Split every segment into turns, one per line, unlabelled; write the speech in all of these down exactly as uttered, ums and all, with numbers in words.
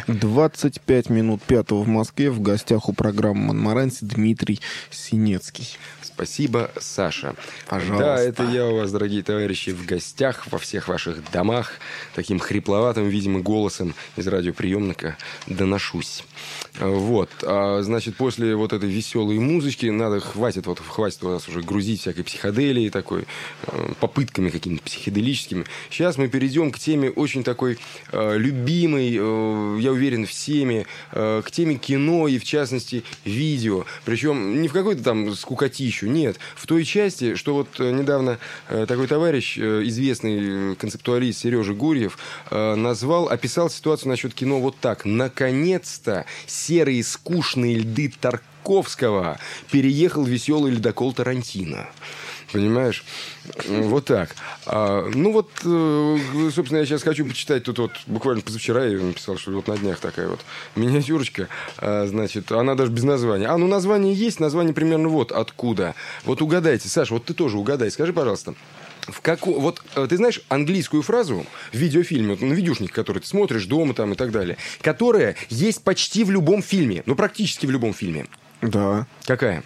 двадцать пять минут пятого в Москве. В гостях у программы «Монмаранси» Дмитрий Синецкий.
Спасибо, Саша.
Пожалуйста.
Да, это я у вас, дорогие товарищи, в гостях во всех ваших домах. Таким хрипловатым, видимо, голосом из радиоприемника доношусь. Вот. А, значит, после вот этой веселой музычки надо, хватит, вот, хватит у нас уже грузить всякой психоделией такой, попытками какими-то психоделическими. Сейчас мы перейдем к теме очень такой э, любимой, э, я уверен, всеми, э, к теме кино и, в частности, видео. Причем не в какой-то там скукотищу, нет. В той части, что вот недавно э, такой товарищ, э, известный концептуалист Сережа Гурьев, э, назвал, описал ситуацию насчет кино вот так. Наконец-то серые скучные льды Тарковского переехал веселый ледокол Тарантино. Понимаешь? Вот так. А, ну вот, собственно, я сейчас хочу почитать. Тут вот буквально позавчера я написал, что вот на днях такая вот миниатюрочка. А, значит, она даже без названия. А, ну название есть, название примерно вот откуда. Вот угадайте. Саша, вот ты тоже угадай. Скажи, пожалуйста. В каку... Вот ты знаешь английскую фразу в видеофильме, вот на видюшнике, который ты смотришь дома там и так далее, которая есть почти в любом фильме. Ну, практически в любом фильме.
Да.
Какая?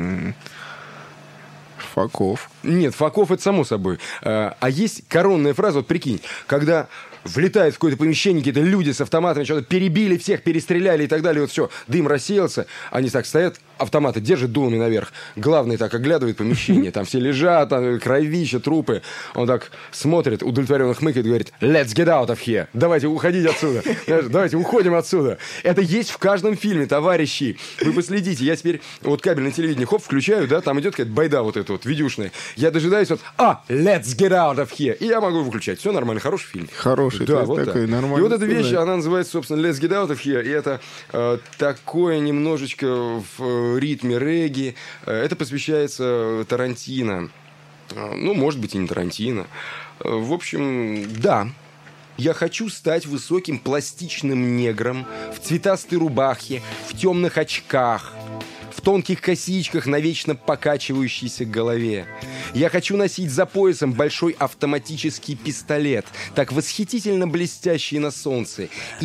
Факов.
Нет, Факов это само собой. А, а есть коронная фраза, вот прикинь, когда влетает в какое-то помещение, какие-то люди с автоматами, что-то перебили всех, перестреляли и так далее, вот все, дым рассеялся, они так стоят, автоматы держат дулами наверх, главный так оглядывает помещение, там все лежат, там кровища, трупы, он так смотрит, удовлетворенно хмыкает и говорит: let's get out of here, давайте уходить отсюда, давайте уходим отсюда. Это есть в каждом фильме, товарищи, вы последите, я теперь вот кабельное телевидение, хоп, включаю, да, там идет какая-то байда вот эта вот, видюшная, я дожидаюсь вот, а, let's get out of here, и я могу выключать, все нормально, хороший фильм.
Хороший. Да, вот такой,
нормальный. И вот эта вещь, она называется, собственно, Let's Get Out of Here. И это э, такое немножечко в ритме регги. Это посвящается Тарантино. Ну, может быть, и не Тарантино. В общем, да. Я хочу стать высоким пластичным негром в цветастой рубахе, в темных очках, в тонких косичках на вечно покачивающейся голове. Я хочу носить за поясом большой автоматический пистолет, так восхитительно блестящий на солнце, и